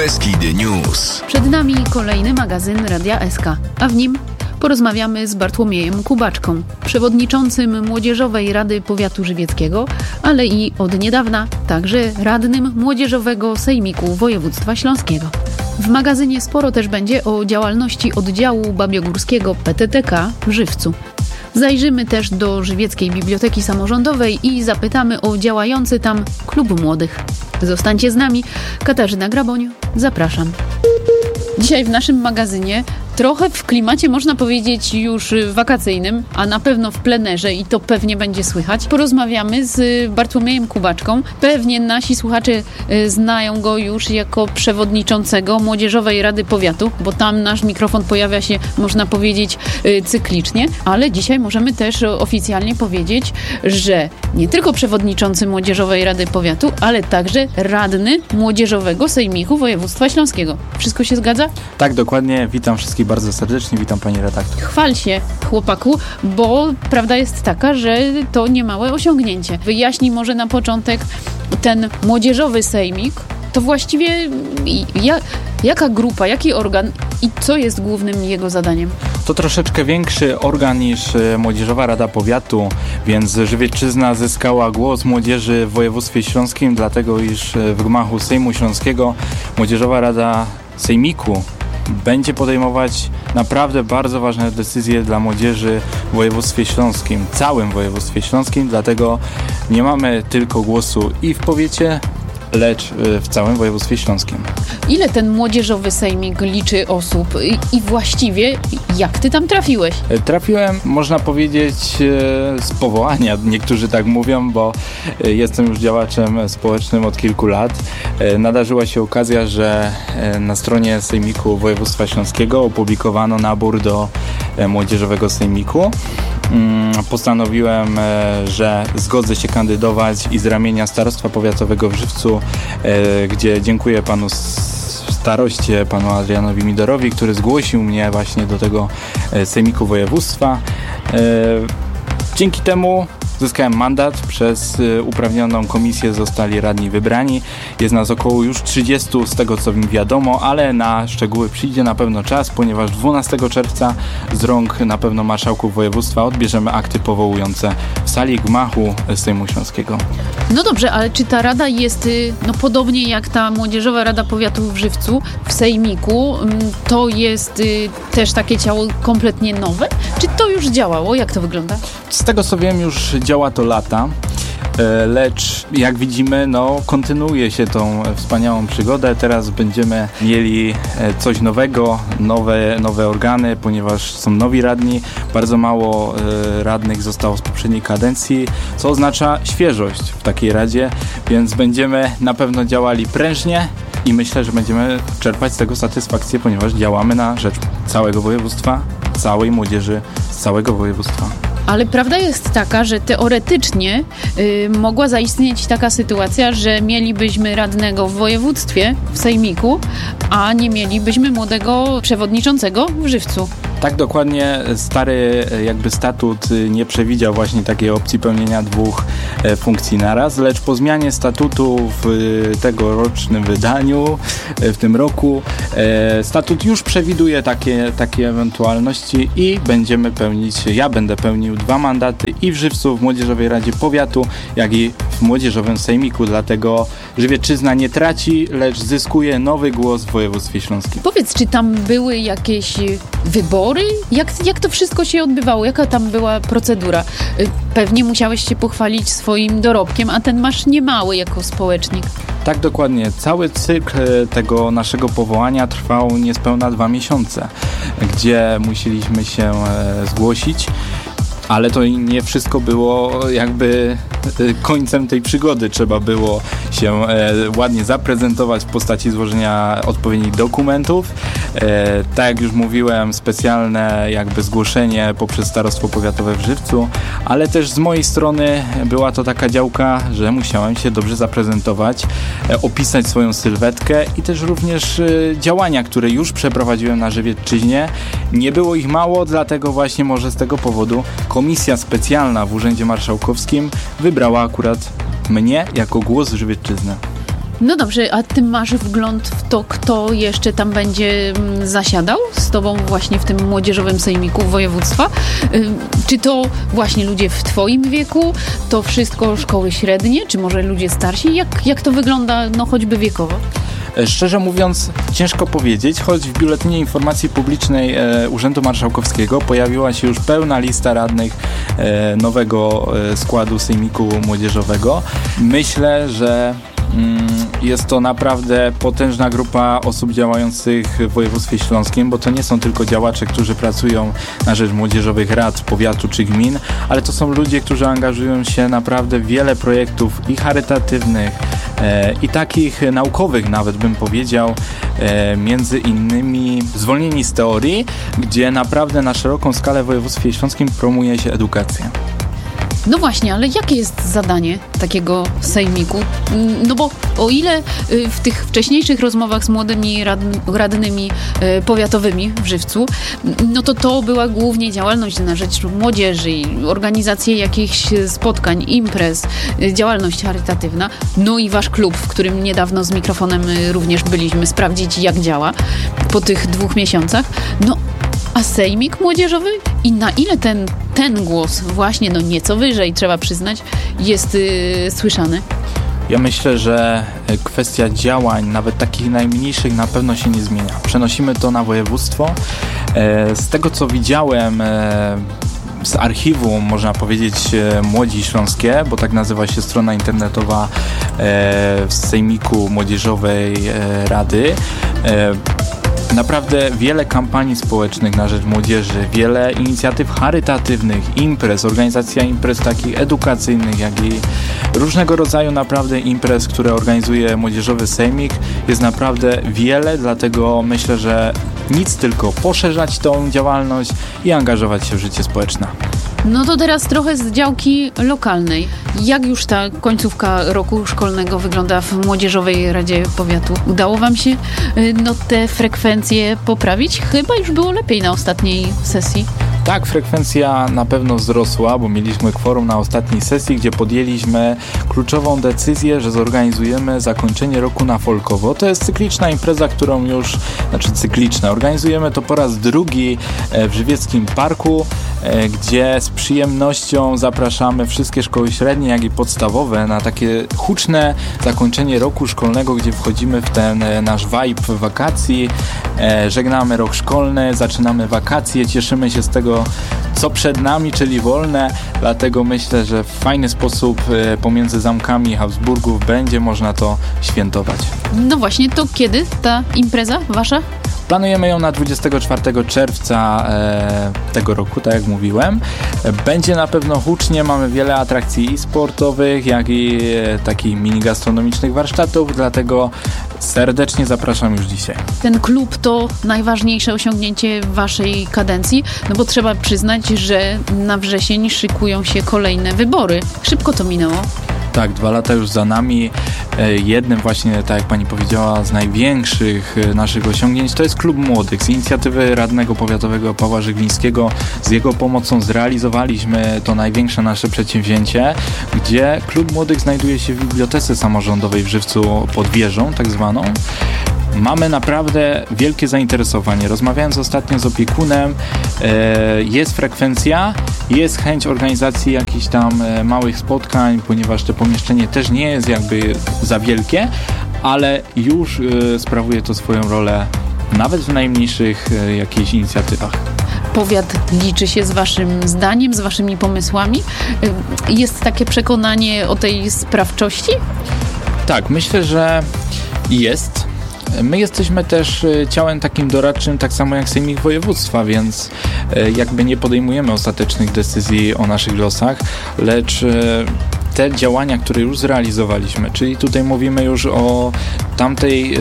Beskidy News. Przed nami kolejny magazyn Radia SK, a w nim porozmawiamy z Bartłomiejem Kubaczką, przewodniczącym Młodzieżowej Rady Powiatu Żywieckiego, ale i od niedawna także radnym Młodzieżowego Sejmiku Województwa Śląskiego. W magazynie sporo też będzie o działalności oddziału babiogórskiego PTTK w Żywcu. Zajrzymy też do Żywieckiej Biblioteki Samorządowej i zapytamy o działający tam klub młodych. Zostańcie z nami. Katarzyna Graboń, zapraszam. Dzisiaj w naszym magazynie trochę w klimacie, można powiedzieć, już wakacyjnym, a na pewno w plenerze i to pewnie będzie słychać. Porozmawiamy z Bartłomiejem Kubaczką. Pewnie nasi słuchacze znają go już jako przewodniczącego Młodzieżowej Rady Powiatu, bo tam nasz mikrofon pojawia się, można powiedzieć, cyklicznie, ale dzisiaj możemy też oficjalnie powiedzieć, że nie tylko przewodniczący Młodzieżowej Rady Powiatu, ale także radny Młodzieżowego Sejmiku Województwa Śląskiego. Wszystko się zgadza? Tak, dokładnie. Witam wszystkich bardzo serdecznie. Witam pani redaktor. Chwal się, chłopaku, bo prawda jest taka, że to niemałe osiągnięcie. Wyjaśnij może na początek ten Młodzieżowy Sejmik. To właściwie jaka grupa, jaki organ i co jest głównym jego zadaniem? To troszeczkę większy organ niż Młodzieżowa Rada Powiatu, więc Żywiecczyzna zyskała głos młodzieży w województwie śląskim, dlatego iż w gmachu Sejmu Śląskiego Młodzieżowa Rada Sejmiku będzie podejmować naprawdę bardzo ważne decyzje dla młodzieży w województwie śląskim, całym województwie śląskim, dlatego nie mamy tylko głosu i w powiecie, lecz w całym województwie śląskim. Ile ten Młodzieżowy Sejmik liczy osób i właściwie jak ty tam trafiłeś? Trafiłem, można powiedzieć, z powołania. Niektórzy tak mówią, bo jestem już działaczem społecznym od kilku lat. Nadarzyła się okazja, że na stronie Sejmiku Województwa Śląskiego opublikowano nabór do Młodzieżowego Sejmiku. Postanowiłem, że zgodzę się kandydować i z ramienia Starostwa Powiatowego w Żywcu, gdzie dziękuję panu staroście, panu Adrianowi Midorowi, który zgłosił mnie właśnie do tego Sejmiku Województwa. Dzięki temu zyskałem mandat, przez uprawnioną komisję zostali radni wybrani. Jest nas około już 30 z tego co mi wiadomo, ale na szczegóły przyjdzie na pewno czas, ponieważ 12 czerwca z rąk na pewno marszałków województwa odbierzemy akty powołujące w sali gmachu Sejmu Śląskiego. No dobrze, ale czy ta rada jest podobnie jak ta Młodzieżowa Rada Powiatu w Żywcu, w Sejmiku, to jest też takie ciało kompletnie nowe? Czy to już działało? Jak to wygląda? Z tego co wiem, już działa to lata, lecz jak widzimy, kontynuuje się tą wspaniałą przygodę. Teraz będziemy mieli coś nowego, nowe organy, ponieważ są nowi radni. Bardzo mało radnych zostało z poprzedniej kadencji, co oznacza świeżość w takiej radzie, więc będziemy na pewno działali prężnie i myślę, że będziemy czerpać z tego satysfakcję, ponieważ działamy na rzecz całego województwa, całej młodzieży z całego województwa. Ale prawda jest taka, że teoretycznie mogła zaistnieć taka sytuacja, że mielibyśmy radnego w województwie, w Sejmiku, a nie mielibyśmy młodego przewodniczącego w Żywcu. Tak, dokładnie. Stary statut nie przewidział właśnie takiej opcji pełnienia dwóch funkcji naraz, lecz po zmianie statutu w tegorocznym wydaniu, w tym roku, statut już przewiduje takie ewentualności i ja będę pełnił 2 mandaty i w Żywcu, w Młodzieżowej Radzie Powiatu, jak i w Młodzieżowym Sejmiku, dlatego Żywiecczyzna nie traci, lecz zyskuje nowy głos w województwie śląskim. Powiedz, czy tam były jakieś wybory? Jak to wszystko się odbywało? Jaka tam była procedura? Pewnie musiałeś się pochwalić swoim dorobkiem, a ten masz niemały jako społecznik. Tak, dokładnie. Cały cykl tego naszego powołania trwał niespełna 2 miesiące, gdzie musieliśmy się zgłosić. Ale to nie wszystko było jakby końcem tej przygody. Trzeba było się ładnie zaprezentować w postaci złożenia odpowiednich dokumentów. Tak jak już mówiłem, specjalne jakby zgłoszenie poprzez Starostwo Powiatowe w Żywcu, ale też z mojej strony była to taka działka, że musiałem się dobrze zaprezentować, opisać swoją sylwetkę i też również działania, które już przeprowadziłem na Żywiecczyźnie. Nie było ich mało, dlatego właśnie może z tego powodu komisja specjalna w Urzędzie Marszałkowskim wybrała akurat mnie jako głos Żywiecczyzny. No dobrze, a ty masz wgląd w to, kto jeszcze tam będzie zasiadał z tobą właśnie w tym młodzieżowym sejmiku województwa? Czy to właśnie ludzie w twoim wieku? To wszystko szkoły średnie? Czy może ludzie starsi? Jak to wygląda, no choćby wiekowo? Szczerze mówiąc, ciężko powiedzieć, choć w Biuletynie Informacji Publicznej Urzędu Marszałkowskiego pojawiła się już pełna lista radnych nowego składu Sejmiku Młodzieżowego. Myślę, że jest to naprawdę potężna grupa osób działających w województwie śląskim, bo to nie są tylko działacze, którzy pracują na rzecz młodzieżowych rad powiatu czy gmin, ale to są ludzie, którzy angażują się naprawdę w wiele projektów i charytatywnych, i takich naukowych nawet bym powiedział, między innymi Zwolnieni z teorii, gdzie naprawdę na szeroką skalę w województwie śląskim promuje się edukację. No właśnie, ale jakie jest zadanie takiego sejmiku? No bo o ile w tych wcześniejszych rozmowach z młodymi radnymi powiatowymi w Żywcu, no to była głównie działalność na rzecz młodzieży, organizacje jakichś spotkań, imprez, działalność charytatywna, no i wasz klub, w którym niedawno z mikrofonem również byliśmy sprawdzić, jak działa po tych 2 miesiącach. No, a sejmik młodzieżowy? I na ile ten głos właśnie, no nieco wyżej, trzeba przyznać, jest słyszany? Ja myślę, że kwestia działań, nawet takich najmniejszych, na pewno się nie zmienia. Przenosimy to na województwo. Z tego, co widziałem z archiwum, można powiedzieć, Młodzi Śląskie, bo tak nazywa się strona internetowa Sejmiku Młodzieżowej Rady. Naprawdę wiele kampanii społecznych na rzecz młodzieży, wiele inicjatyw charytatywnych, imprez, organizacja imprez takich edukacyjnych, jak i różnego rodzaju naprawdę imprez, które organizuje Młodzieżowy Sejmik. Jest naprawdę wiele, dlatego myślę, że nic, tylko poszerzać tą działalność i angażować się w życie społeczne. No to teraz trochę z działki lokalnej. Jak już ta końcówka roku szkolnego wygląda w Młodzieżowej Radzie Powiatu? Udało wam się te frekwencje poprawić? Chyba już było lepiej na ostatniej sesji. Tak, frekwencja na pewno wzrosła, bo mieliśmy kworum na ostatniej sesji, gdzie podjęliśmy kluczową decyzję, że zorganizujemy zakończenie roku na folkowo. To jest cykliczna impreza, którą już, organizujemy to po raz drugi w Żywieckim Parku, gdzie z przyjemnością zapraszamy wszystkie szkoły średnie, jak i podstawowe na takie huczne zakończenie roku szkolnego, gdzie wchodzimy w ten nasz vibe wakacji, żegnamy rok szkolny, zaczynamy wakacje, cieszymy się z tego, co przed nami, czyli wolne, dlatego myślę, że w fajny sposób pomiędzy zamkami Habsburgów będzie można to świętować. No właśnie, to kiedy ta impreza wasza? Planujemy ją na 24 czerwca tego roku, tak jak mówiłem. Będzie na pewno hucznie, mamy wiele atrakcji i sportowych, jak i takich mini gastronomicznych warsztatów, dlatego serdecznie zapraszam już dzisiaj. Ten klub to najważniejsze osiągnięcie waszej kadencji, no bo trzeba przyznać, że na wrzesień szykują się kolejne wybory. Szybko to minęło. Tak, 2 lata już za nami. Jednym właśnie, tak jak pani powiedziała, z największych naszych osiągnięć to jest Klub Młodych. Z inicjatywy radnego powiatowego Pawła Żyglińskiego, z jego pomocą zrealizowaliśmy to największe nasze przedsięwzięcie, gdzie Klub Młodych znajduje się w bibliotece samorządowej w Żywcu pod wieżą, tak zwaną. Mamy naprawdę wielkie zainteresowanie. Rozmawiając ostatnio z opiekunem, jest frekwencja, jest chęć organizacji jakichś tam małych spotkań, ponieważ to pomieszczenie też nie jest jakby za wielkie, ale już sprawuje to swoją rolę nawet w najmniejszych jakichś inicjatywach. Powiat liczy się z waszym zdaniem, z waszymi pomysłami? Jest takie przekonanie o tej sprawczości? Tak, myślę, że jest. My jesteśmy też ciałem takim doradczym, tak samo jak Sejmik Województwa, więc jakby nie podejmujemy ostatecznych decyzji o naszych losach, lecz te działania, które już zrealizowaliśmy, czyli tutaj mówimy już o tamtej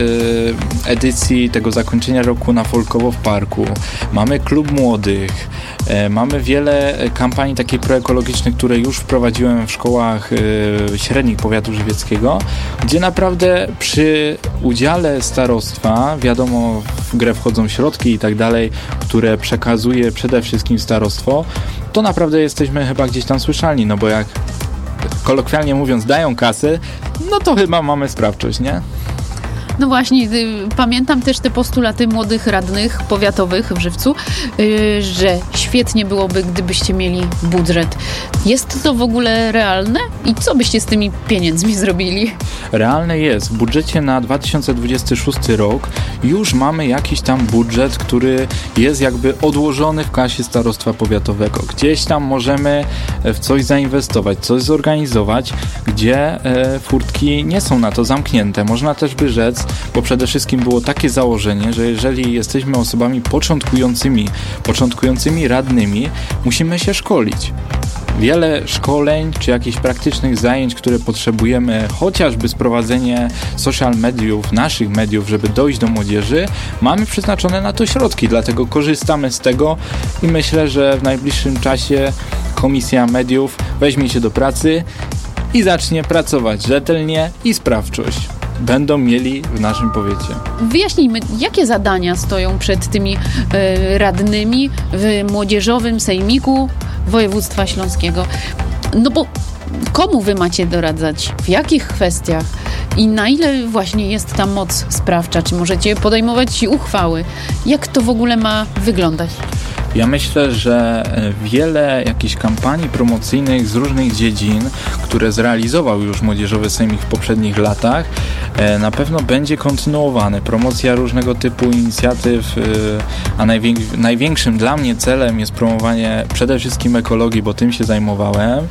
edycji tego zakończenia roku na folkowo w parku. Mamy Klub Młodych, mamy wiele kampanii takich proekologicznych, które już wprowadziłem w szkołach średnich powiatu żywieckiego, gdzie naprawdę przy udziale starostwa, wiadomo, w grę wchodzą środki i tak dalej, które przekazuje przede wszystkim starostwo, to naprawdę jesteśmy chyba gdzieś tam słyszalni, no bo jak kolokwialnie mówiąc, dają kasę, no to chyba mamy sprawczość, nie? No właśnie, pamiętam też te postulaty młodych radnych powiatowych w Żywcu, że świetnie byłoby, gdybyście mieli budżet. Jest to w ogóle realne? I co byście z tymi pieniędzmi zrobili? Realne jest. W budżecie na 2026 rok już mamy jakiś tam budżet, który jest jakby odłożony w kasie starostwa powiatowego. Gdzieś tam możemy w coś zainwestować, coś zorganizować, gdzie furtki nie są na to zamknięte. Można też by rzec, bo przede wszystkim było takie założenie, że jeżeli jesteśmy osobami początkującymi radnymi, musimy się szkolić. Wiele szkoleń czy jakichś praktycznych zajęć, które potrzebujemy, chociażby sprowadzenie social mediów, naszych mediów, żeby dojść do młodzieży, mamy przeznaczone na to środki, dlatego korzystamy z tego i myślę, że w najbliższym czasie Komisja Mediów weźmie się do pracy i zacznie pracować rzetelnie i sprawczość będą mieli w naszym powiecie. Wyjaśnijmy, jakie zadania stoją przed tymi radnymi w Młodzieżowym Sejmiku Województwa Śląskiego. No bo komu wy macie doradzać? W jakich kwestiach? I na ile właśnie jest ta moc sprawcza? Czy możecie podejmować uchwały? Jak to w ogóle ma wyglądać? Ja myślę, że wiele jakichś kampanii promocyjnych z różnych dziedzin, które zrealizował już Młodzieżowy Sejmik w poprzednich latach, na pewno będzie kontynuowane. Promocja różnego typu inicjatyw, a największym dla mnie celem jest promowanie przede wszystkim ekologii, bo tym się zajmowałem.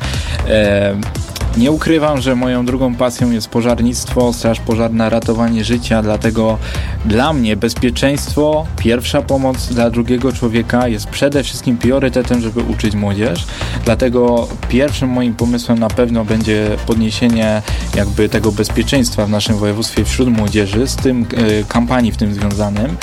Nie ukrywam, że moją drugą pasją jest pożarnictwo, straż pożarna, ratowanie życia, dlatego dla mnie bezpieczeństwo, pierwsza pomoc dla drugiego człowieka jest przede wszystkim priorytetem, żeby uczyć młodzież. Dlatego pierwszym moim pomysłem na pewno będzie podniesienie jakby tego bezpieczeństwa w naszym województwie wśród młodzieży, z tym kampanii w tym związanym,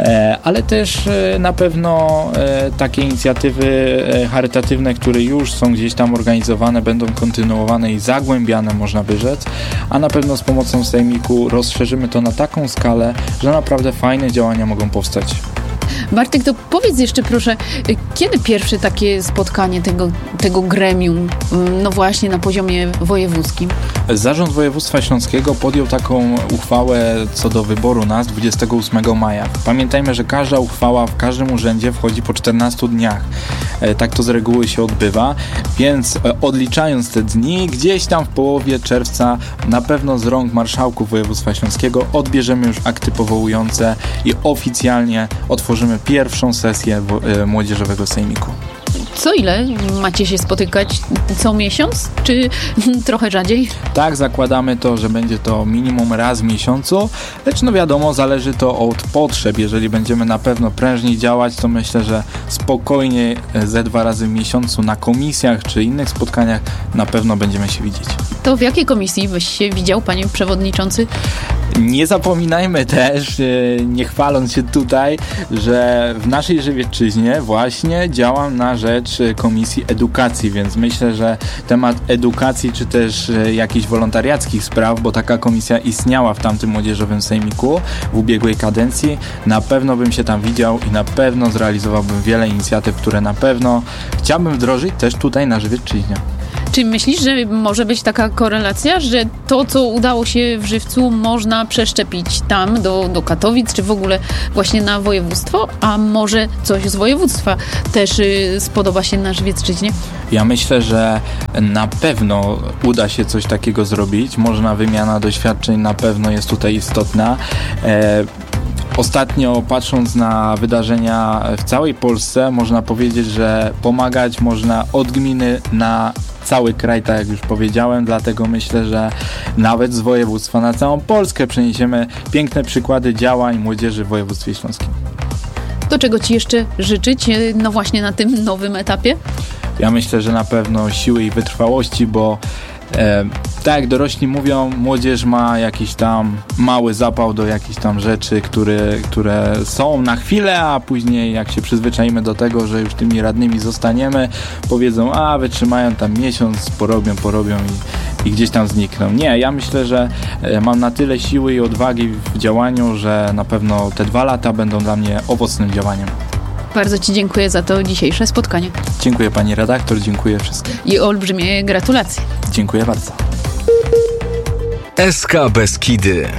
ale też na pewno takie inicjatywy charytatywne, które już są gdzieś tam organizowane, będą kontynuowane i zagłębiane, można by rzec, a na pewno z pomocą Sejmiku rozszerzymy to na taką skalę, że naprawdę fajne działania mogą powstać. Bartek, to powiedz jeszcze proszę, kiedy pierwsze takie spotkanie tego gremium, no właśnie na poziomie wojewódzkim? Zarząd Województwa Śląskiego podjął taką uchwałę co do wyboru nas 28 maja. Pamiętajmy, że każda uchwała w każdym urzędzie wchodzi po 14 dniach. Tak to z reguły się odbywa, więc odliczając te dni, gdzieś tam w połowie czerwca na pewno z rąk marszałków Województwa Śląskiego odbierzemy już akty powołujące i oficjalnie otworzymy pierwszą sesję Młodzieżowego Sejmiku. Co ile macie się spotykać? Co miesiąc? Czy trochę rzadziej? Tak, zakładamy to, że będzie to minimum raz w miesiącu, lecz no wiadomo, zależy to od potrzeb. Jeżeli będziemy na pewno prężniej działać, to myślę, że spokojnie ze 2 razy w miesiącu na komisjach czy innych spotkaniach na pewno będziemy się widzieć. To w jakiej komisji byś się widział, panie przewodniczący? Nie zapominajmy też, nie chwaląc się tutaj, że w naszej Żywiecczyźnie właśnie działam na rzecz Komisji Edukacji, więc myślę, że temat edukacji czy też jakichś wolontariackich spraw, bo taka komisja istniała w tamtym Młodzieżowym Sejmiku w ubiegłej kadencji, na pewno bym się tam widział i na pewno zrealizowałbym wiele inicjatyw, które na pewno chciałbym wdrożyć też tutaj na Żywiecczyźnie. Czy myślisz, że może być taka korelacja, że to, co udało się w Żywcu, można przeszczepić tam do Katowic, czy w ogóle właśnie na województwo, a może coś z województwa też spodoba się na Żywiecczyźnie? Ja myślę, że na pewno uda się coś takiego zrobić. Wymiana doświadczeń na pewno jest tutaj istotna. Ostatnio, patrząc na wydarzenia w całej Polsce, można powiedzieć, że pomagać można od gminy na cały kraj, tak jak już powiedziałem, dlatego myślę, że nawet z województwa na całą Polskę przeniesiemy piękne przykłady działań młodzieży w województwie śląskim. Do czego Ci jeszcze życzyć, no właśnie na tym nowym etapie? Ja myślę, że na pewno siły i wytrwałości, bo tak jak dorośli mówią, młodzież ma jakiś tam mały zapał do jakichś tam rzeczy, które są na chwilę, a później jak się przyzwyczaimy do tego, że już tymi radnymi zostaniemy, powiedzą, wytrzymają tam miesiąc, porobią i gdzieś tam znikną. Nie, ja myślę, że mam na tyle siły i odwagi w działaniu, że na pewno te 2 lata będą dla mnie owocnym działaniem. Bardzo Ci dziękuję za to dzisiejsze spotkanie. Dziękuję pani redaktor, dziękuję wszystkim. I olbrzymie gratulacje. Dziękuję bardzo. SK Beskidy.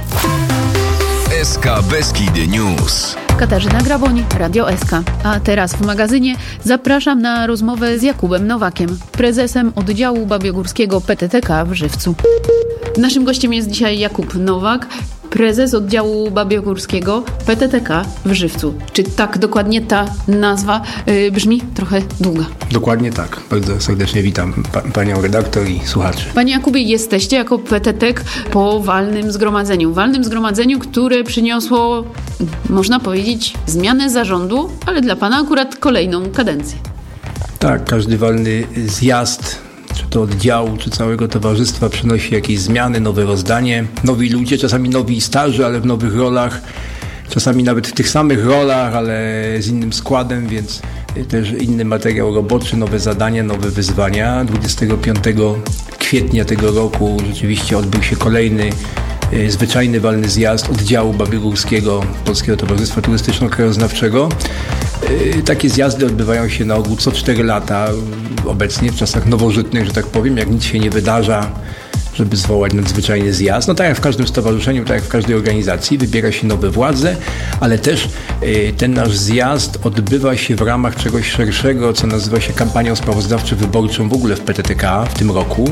SK Beskidy News. Katarzyna Graboń, Radio SK. A teraz w magazynie zapraszam na rozmowę z Jakubem Nowakiem, prezesem oddziału babiogórskiego PTTK w Żywcu. Naszym gościem jest dzisiaj Jakub Nowak, prezes oddziału babiogórskiego PTTK w Żywcu. Czy tak dokładnie ta nazwa brzmi? Trochę długa. Dokładnie tak. Bardzo serdecznie witam panią redaktor i słuchaczy. Panie Jakubie, jesteście jako PTTK po walnym zgromadzeniu, które przyniosło, można powiedzieć, zmianę zarządu, ale dla pana akurat kolejną kadencję. Tak, każdy walny zjazd, czy to oddziału, czy całego towarzystwa przynosi jakieś zmiany, nowe rozdanie, nowi ludzie, czasami nowi i starzy, ale w nowych rolach, czasami nawet w tych samych rolach, ale z innym składem, więc też inny materiał roboczy, nowe zadania, nowe wyzwania. 25 kwietnia tego roku rzeczywiście odbył się kolejny zwyczajny walny zjazd oddziału babiogórskiego Polskiego Towarzystwa Turystyczno-Krajoznawczego. Takie zjazdy odbywają się na ogół co 4 lata, obecnie w czasach nowożytnych, że tak powiem, jak nic się nie wydarza, żeby zwołać nadzwyczajny zjazd. No tak jak w każdym stowarzyszeniu, tak jak w każdej organizacji, wybiera się nowe władze, ale też ten nasz zjazd odbywa się w ramach czegoś szerszego, co nazywa się kampanią sprawozdawczo-wyborczą w ogóle w PTTK w tym roku.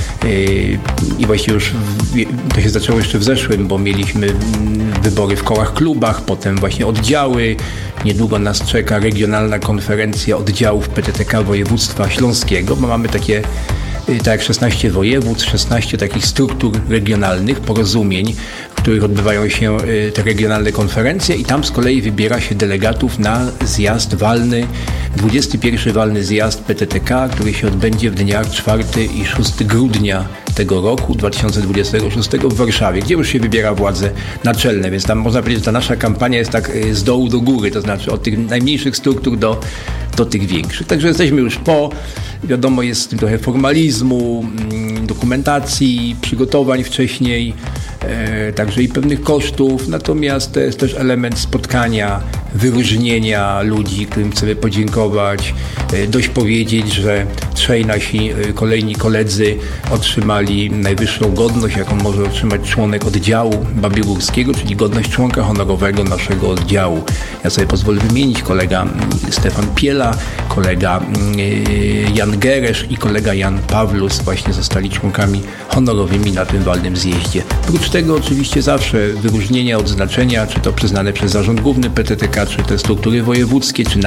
I właściwie już to się zaczęło jeszcze w zeszłym, bo mieliśmy wybory w kołach, klubach, potem właśnie oddziały. Niedługo nas czeka regionalna konferencja oddziałów PTTK województwa śląskiego, bo mamy takie tak jak 16 województw, 16 takich struktur regionalnych, porozumień, w których odbywają się te regionalne konferencje i tam z kolei wybiera się delegatów na zjazd walny, 21 walny zjazd PTTK, który się odbędzie w dniach 4 i 6 grudnia tego roku 2026 w Warszawie, gdzie już się wybiera władze naczelne, więc tam można powiedzieć, że ta nasza kampania jest tak z dołu do góry, to znaczy od tych najmniejszych struktur do tych większych. Także jesteśmy już wiadomo, jest w tym trochę formalizmu, dokumentacji, przygotowań wcześniej, także i pewnych kosztów, natomiast to jest też element spotkania, wyróżnienia ludzi, którym chcemy podziękować. Dość powiedzieć, że 3 nasi kolejni koledzy otrzymali najwyższą godność, jaką może otrzymać członek oddziału babiogórskiego, czyli godność członka honorowego naszego oddziału. Ja sobie pozwolę wymienić: kolega Stefan Piela, kolega Jan Geresz i kolega Jan Pawlus właśnie zostali członkami honorowymi na tym walnym zjeździe. Oprócz tego oczywiście zawsze wyróżnienia, odznaczenia, czy to przyznane przez Zarząd Główny PTTK, czy te struktury wojewódzkie, czy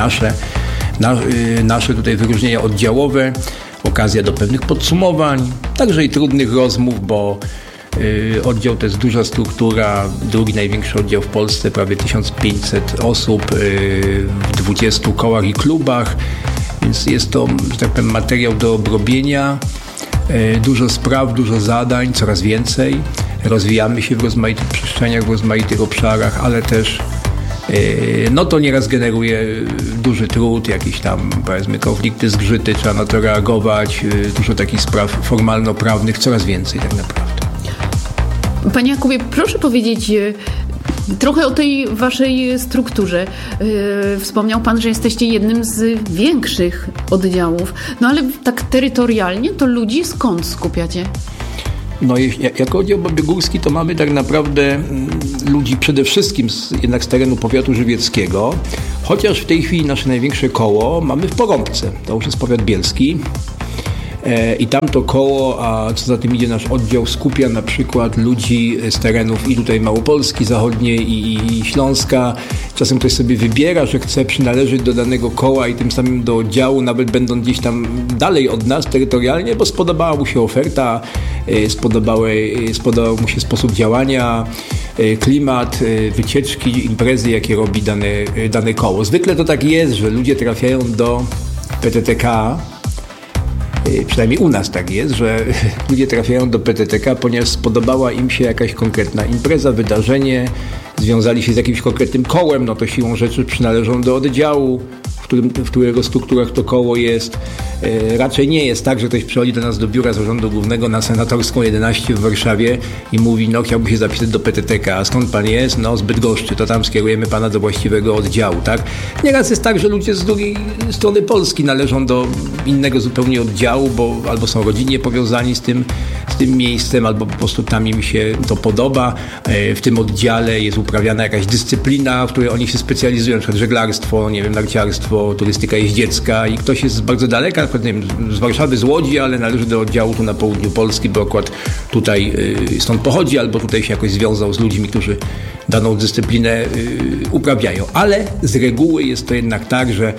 nasze tutaj wyróżnienia oddziałowe, okazja do pewnych podsumowań, także i trudnych rozmów, bo oddział to jest duża struktura, drugi największy oddział w Polsce, prawie 1500 osób w 20 kołach i klubach, więc jest to, że tak powiem, materiał do obrobienia, dużo spraw, dużo zadań, coraz więcej. Rozwijamy się w rozmaitych przestrzeniach, w rozmaitych obszarach, ale też no to nieraz generuje duży trud, jakieś tam, powiedzmy, konflikty, zgrzyty, trzeba na to reagować, dużo takich spraw formalno-prawnych, coraz więcej tak naprawdę. Panie Jakubie, proszę powiedzieć trochę o tej waszej strukturze. Wspomniał pan, że jesteście jednym z większych oddziałów, no ale tak terytorialnie to ludzi skąd skupiacie? No, jako oddział babiogórski to mamy tak naprawdę ludzi przede wszystkim jednak z terenu powiatu żywieckiego, chociaż w tej chwili nasze największe koło mamy w Porąbce, to już jest powiat bielski. I tamto koło, a co za tym idzie, nasz oddział skupia na przykład ludzi z terenów i tutaj Małopolski Zachodniej i Śląska. Czasem ktoś sobie wybiera, że chce przynależeć do danego koła i tym samym do oddziału, nawet będąc gdzieś tam dalej od nas terytorialnie, bo spodobała mu się oferta, spodobał mu się sposób działania, klimat, wycieczki, imprezy, jakie robi dane koło. Zwykle to tak jest, że ludzie trafiają do PTTK, przynajmniej u nas tak jest, że ludzie trafiają do PTTK, ponieważ spodobała im się jakaś konkretna impreza, wydarzenie, związali się z jakimś konkretnym kołem, no to siłą rzeczy przynależą do oddziału, w w którego strukturach to koło jest. Raczej nie jest tak, że ktoś przychodzi do nas do biura Zarządu Głównego na Senatorską 11 w Warszawie i mówi, no chciałby się zapisać do PTTK, a skąd pan jest? No z Bydgoszczy, to tam skierujemy pana do właściwego oddziału, tak? Nieraz jest tak, że ludzie z drugiej strony Polski należą do innego zupełnie oddziału, bo albo są rodzinnie powiązani z tym miejscem, albo po prostu tam im się to podoba. W tym oddziale jest uprawiana jakaś dyscyplina, w której oni się specjalizują, na przykład żeglarstwo, nie wiem, narciarstwo, turystyka jeździecka i ktoś jest z bardzo daleka, na przykład, nie wiem, z Warszawy, z Łodzi, ale należy do oddziału tu na południu Polski, bo akurat tutaj stąd pochodzi, albo tutaj się jakoś związał z ludźmi, którzy daną dyscyplinę uprawiają. Ale z reguły jest to jednak tak, że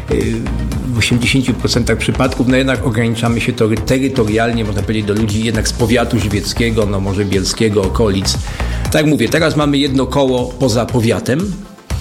w 80% przypadków jednak ograniczamy się terytorialnie, można powiedzieć, do ludzi jednak z powiatu żywieckiego, no może bielskiego, okolic. Tak jak mówię, teraz mamy jedno koło poza powiatem.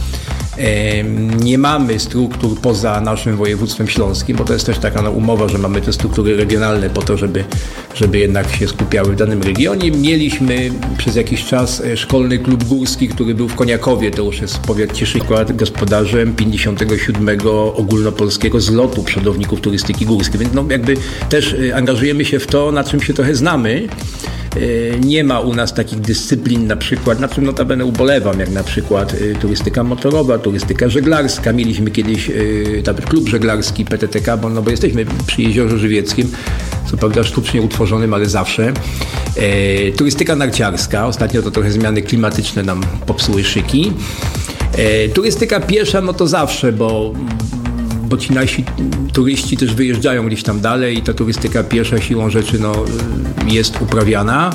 Nie mamy struktur poza naszym województwem śląskim, bo to jest też taka umowa, że mamy te struktury regionalne po to, żeby jednak się skupiały w danym regionie. Mieliśmy przez jakiś czas szkolny klub górski, który był w Koniakowie, to już jest powiat Cieszyński, gospodarzem 57. ogólnopolskiego zlotu przodowników turystyki górskiej, więc no jakby też angażujemy się w to, na czym się trochę znamy. Nie ma u nas takich dyscyplin, na przykład, na czym notabene ubolewam, jak na przykład turystyka motorowa, turystyka żeglarska. Mieliśmy kiedyś nawet klub żeglarski PTTK, bo jesteśmy przy Jeziorze Żywieckim, co prawda sztucznie utworzonym, ale zawsze. Turystyka narciarska, ostatnio to trochę zmiany klimatyczne nam popsuły szyki. Turystyka piesza, no to zawsze, bo ci nasi turyści też wyjeżdżają gdzieś tam dalej i ta turystyka piesza siłą rzeczy jest uprawiana.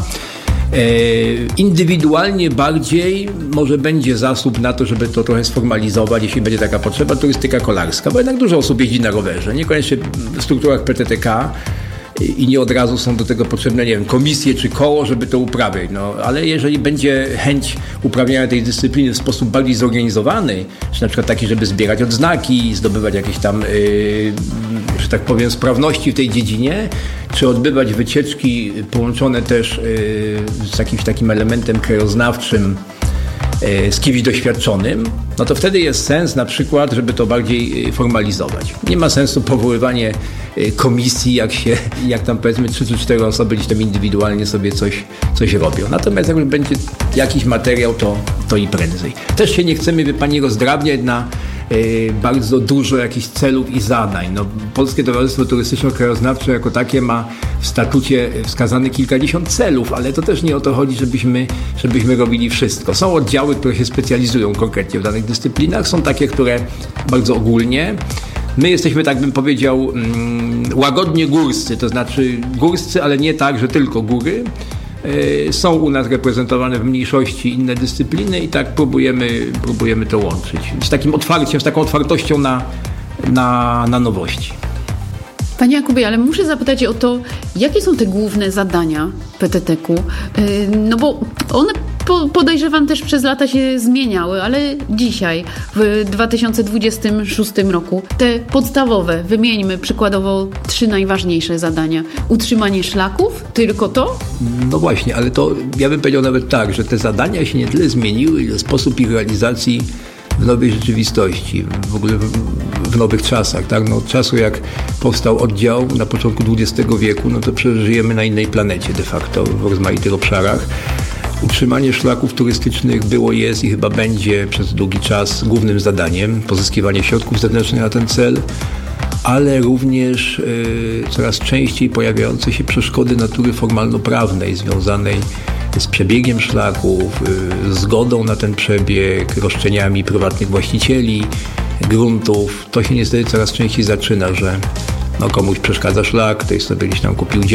Indywidualnie bardziej może będzie zasób na to, żeby to trochę sformalizować, jeśli będzie taka potrzeba, turystyka kolarska, bo jednak dużo osób jeździ na rowerze, niekoniecznie w strukturach PTTK i nie od razu są do tego potrzebne, nie wiem, komisje czy koło, żeby to uprawiać. No, ale jeżeli będzie chęć uprawiania tej dyscypliny w sposób bardziej zorganizowany, czy na przykład taki, żeby zbierać odznaki, zdobywać jakieś tam, że tak powiem, sprawności w tej dziedzinie, czy odbywać wycieczki połączone też z jakimś takim elementem krajoznawczym, z kimś doświadczonym, no to wtedy jest sens na przykład, żeby to bardziej formalizować. Nie ma sensu powoływanie komisji, jak tam powiedzmy 3 czy 4 osoby gdzieś tam indywidualnie sobie coś robią. Natomiast jak już będzie jakiś materiał, to i prędzej. Też się nie chcemy, wie pani, rozdrabniać na bardzo dużo jakichś celów i zadań. No, Polskie Towarzystwo Turystyczno-Krajoznawcze jako takie ma w statucie wskazane kilkadziesiąt celów, ale to też nie o to chodzi, żebyśmy robili wszystko. Są oddziały, które się specjalizują konkretnie w danych dyscyplinach, są takie, które bardzo ogólnie. My jesteśmy, tak bym powiedział, łagodnie górscy, to znaczy górscy, ale nie tak, że tylko góry. Są u nas reprezentowane w mniejszości inne dyscypliny i tak próbujemy to łączyć. Z takim otwarciem, z taką otwartością na nowości. Panie Jakubie, ale muszę zapytać o to, jakie są te główne zadania PTTK-u? No bo one podejrzewam też przez lata się zmieniały, ale dzisiaj, w 2026 roku, te podstawowe, wymieńmy przykładowo 3 najważniejsze zadania. Utrzymanie szlaków? Tylko to? No właśnie, ale to ja bym powiedział nawet tak, że te zadania się nie tyle zmieniły, ile sposób ich realizacji w nowej rzeczywistości, w ogóle w nowych czasach. Tak? No, od czasu, jak powstał oddział na początku XX wieku, no to żyjemy na innej planecie de facto w rozmaitych obszarach. Utrzymanie szlaków turystycznych było, jest i chyba będzie przez długi czas głównym zadaniem, pozyskiwanie środków zewnętrznych na ten cel, ale również coraz częściej pojawiające się przeszkody natury formalno-prawnej związanej z przebiegiem szlaków, zgodą na ten przebieg, roszczeniami prywatnych właścicieli gruntów. To się niestety coraz częściej zaczyna, że komuś przeszkadza szlak, ktoś sobie gdzieś tam kupił